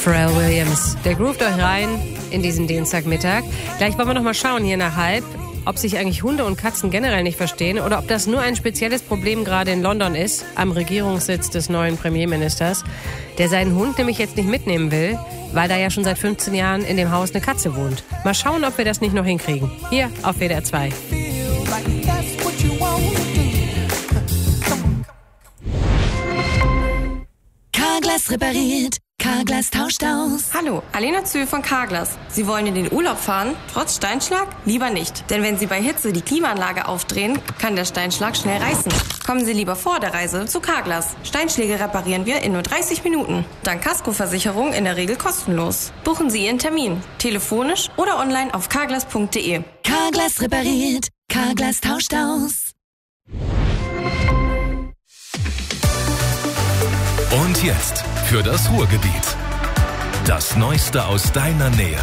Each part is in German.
Pharrell Williams. Der groovt euch rein in diesen Dienstagmittag. Gleich wollen wir noch mal schauen hier nach halb, ob sich eigentlich Hunde und Katzen generell nicht verstehen oder ob das nur ein spezielles Problem gerade in London ist, am Regierungssitz des neuen Premierministers, der seinen Hund nämlich jetzt nicht mitnehmen will, weil da ja schon seit 15 Jahren in dem Haus eine Katze wohnt. Mal schauen, ob wir das nicht noch hinkriegen. Hier auf WDR 2. Carglass repariert. Carglass tauscht aus. Hallo, Alena Zühl von Carglass. Sie wollen in den Urlaub fahren? Trotz Steinschlag? Lieber nicht. Denn wenn Sie bei Hitze die Klimaanlage aufdrehen, kann der Steinschlag schnell reißen. Kommen Sie lieber vor der Reise zu Carglass. Steinschläge reparieren wir in nur 30 Minuten. Dank Kaskoversicherung in der Regel kostenlos. Buchen Sie Ihren Termin. Telefonisch oder online auf carglass.de. Carglass repariert. Carglass tauscht aus. Und jetzt für das Ruhrgebiet. Das Neueste aus deiner Nähe.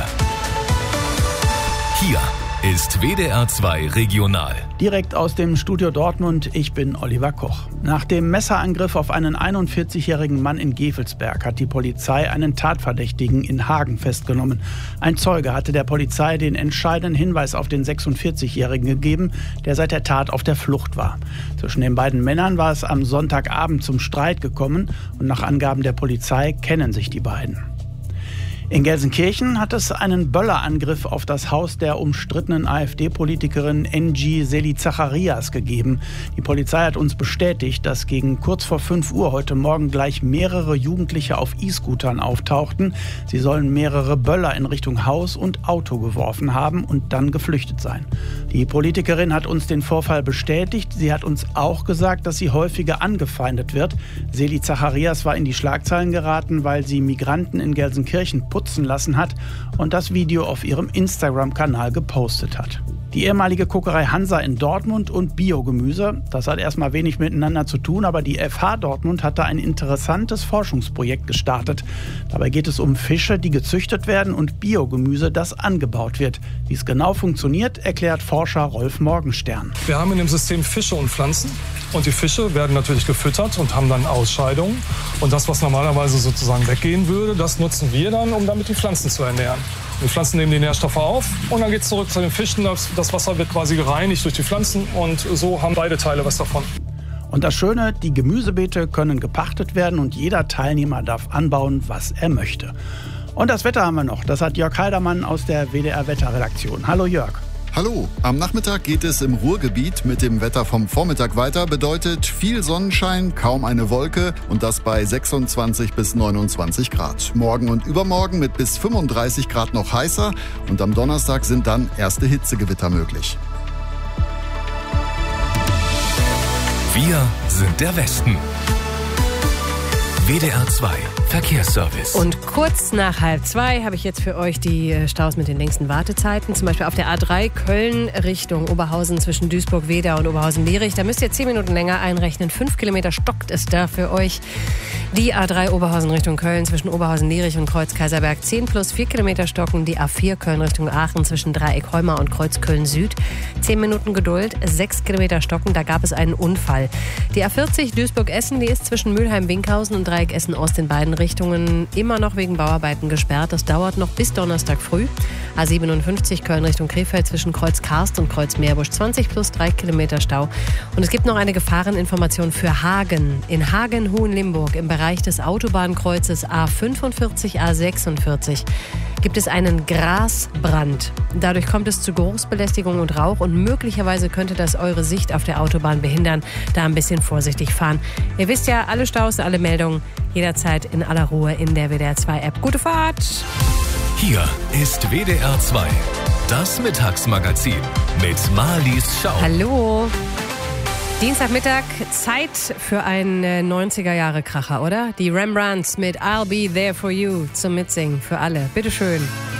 Hier ist WDR 2 Regional. Direkt aus dem Studio Dortmund, ich bin Oliver Koch. Nach dem Messerangriff auf einen 41-jährigen Mann in Gevelsberg hat die Polizei einen Tatverdächtigen in Hagen festgenommen. Ein Zeuge hatte der Polizei den entscheidenden Hinweis auf den 46-jährigen gegeben, der seit der Tat auf der Flucht war. Zwischen den beiden Männern war es am Sonntagabend zum Streit gekommen und nach Angaben der Polizei kennen sich die beiden. In Gelsenkirchen hat es einen Böllerangriff auf das Haus der umstrittenen AfD-Politikerin Engi Zeli-Zacharias gegeben. Die Polizei hat uns bestätigt, dass gegen kurz vor 5 Uhr heute Morgen gleich mehrere Jugendliche auf E-Scootern auftauchten. Sie sollen mehrere Böller in Richtung Haus und Auto geworfen haben und dann geflüchtet sein. Die Politikerin hat uns den Vorfall bestätigt. Sie hat uns auch gesagt, dass sie häufiger angefeindet wird. Zeli-Zacharias war in die Schlagzeilen geraten, weil sie Migranten in Gelsenkirchen putzen lassen hat und das Video auf ihrem Instagram-Kanal gepostet hat. Die ehemalige Kokerei Hansa in Dortmund und Biogemüse, das hat erstmal wenig miteinander zu tun, aber die FH Dortmund hat da ein interessantes Forschungsprojekt gestartet. Dabei geht es um Fische, die gezüchtet werden und Biogemüse, das angebaut wird. Wie es genau funktioniert, erklärt Forscher Rolf Morgenstern. Wir haben in dem System Fische und Pflanzen und die Fische werden natürlich gefüttert und haben dann Ausscheidungen. Und das, was normalerweise sozusagen weggehen würde, das nutzen wir dann, um damit die Pflanzen zu ernähren. Die Pflanzen nehmen die Nährstoffe auf und dann geht es zurück zu den Fischen. Das Wasser wird quasi gereinigt durch die Pflanzen und so haben beide Teile was davon. Und das Schöne, die Gemüsebeete können gepachtet werden und jeder Teilnehmer darf anbauen, was er möchte. Und das Wetter haben wir noch. Das hat Jörg Heidermann aus der WDR-Wetterredaktion. Hallo Jörg. Hallo, am Nachmittag geht es im Ruhrgebiet mit dem Wetter vom Vormittag weiter. Bedeutet viel Sonnenschein, kaum eine Wolke und das bei 26 bis 29 Grad. Morgen und übermorgen mit bis 35 Grad noch heißer und am Donnerstag sind dann erste Hitzegewitter möglich. Wir sind der Westen. WDR 2 Verkehrsservice. Und kurz nach 1:30 habe ich jetzt für euch die Staus mit den längsten Wartezeiten. Zum Beispiel auf der A3 Köln Richtung Oberhausen zwischen Duisburg-Wedau und Oberhausen-Lierich. Da müsst ihr 10 Minuten länger einrechnen. 5 Kilometer stockt es da für euch. Die A3 Oberhausen Richtung Köln zwischen Oberhausen-Lierich und Kreuz-Kaiserberg 10 plus 4 Kilometer stocken. Die A4 Köln Richtung Aachen zwischen Dreieck-Heumar und Kreuz-Köln-Süd. 10 Minuten Geduld, 6 Kilometer stocken. Da gab es einen Unfall. Die A40 Duisburg-Essen, die ist zwischen Mülheim-Binkhausen und Dreieck Essen-Ost in beiden Richtungen immer noch wegen Bauarbeiten gesperrt. Das dauert noch bis Donnerstag früh. A57 Köln Richtung Krefeld zwischen Kreuz Karst und Kreuz Meerbusch 20 plus 3 Kilometer Stau. Und es gibt noch eine Gefahreninformation für Hagen. In Hagen-Hohenlimburg im Bereich des Autobahnkreuzes A45, A46 gibt es einen Grasbrand. Dadurch kommt es zu Geruchsbelästigung und Rauch und möglicherweise könnte das eure Sicht auf der Autobahn behindern. Da ein bisschen vorsichtig fahren. Ihr wisst ja, alle Staus, alle Meldungen jederzeit in aller Ruhe in der WDR 2 App. Gute Fahrt! Hier ist WDR 2, das Mittagsmagazin mit Marlies Schau. Hallo! Dienstagmittag, Zeit für einen 90er-Jahre-Kracher, oder? Die Rembrandts mit I'll Be There For You zum Mitsingen für alle. Bitteschön.